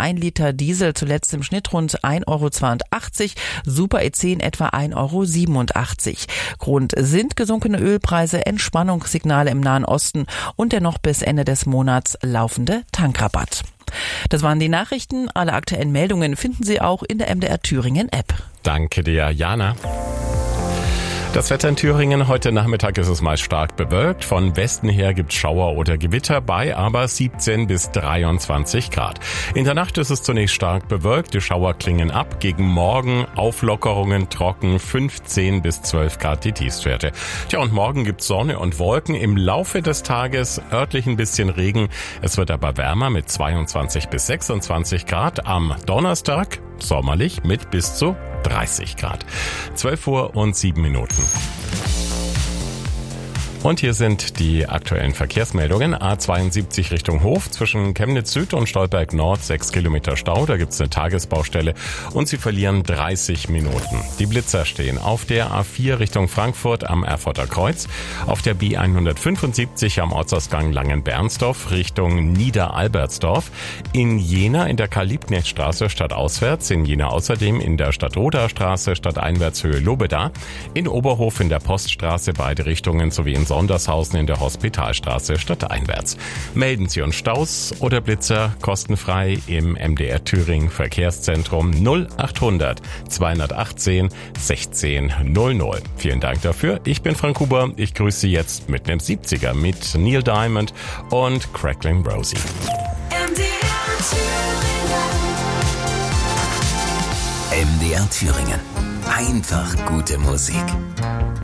1 Liter Diesel zuletzt im Schnitt rund 1,82 €, Super E10 etwa 1,87 €. Grund sind gesunkene Ölpreise, Entspannungssignale im Nahen Osten und der noch bis Ende des Monats laufende Tankrabatt. Das waren die Nachrichten. Alle aktuellen Meldungen finden Sie auch in der MDR Thüringen App. Danke dir, Jana. Das Wetter in Thüringen: Heute Nachmittag ist es meist stark bewölkt. Von Westen her gibt es Schauer oder Gewitter bei aber 17 bis 23 Grad. In der Nacht ist es zunächst stark bewölkt. Die Schauer klingen ab. Gegen Morgen Auflockerungen, trocken, 15 bis 12 Grad die Tiefstwerte. Tja, und morgen gibt's Sonne und Wolken. Im Laufe des Tages örtlich ein bisschen Regen. Es wird aber wärmer mit 22 bis 26 Grad. Am Donnerstag sommerlich mit bis zu 30 Grad. 12:07 Und hier sind die aktuellen Verkehrsmeldungen. A72 Richtung Hof zwischen Chemnitz Süd und Stolberg Nord 6 Kilometer Stau. Da gibt's eine Tagesbaustelle und Sie verlieren 30 Minuten. Die Blitzer stehen auf der A4 Richtung Frankfurt am Erfurter Kreuz, auf der B175 am Ortsausgang Langenbernsdorf Richtung Niederalbertsdorf, in Jena in der Karl-Liebknecht-Straße stadtauswärts, in Jena außerdem in der Stadtroderstraße stadteinwärtshöhe Lobeda, in Oberhof in der Poststraße beide Richtungen sowie in Sondershausen in der Hospitalstraße stadteinwärts. Melden Sie uns Staus oder Blitzer kostenfrei im MDR Thüringen Verkehrszentrum 0800 218 1600. Vielen Dank dafür. Ich bin Frank Huber. Ich grüße Sie jetzt mit einem 70er mit Neil Diamond und Crackling Rosie. MDR Thüringen. Einfach gute Musik.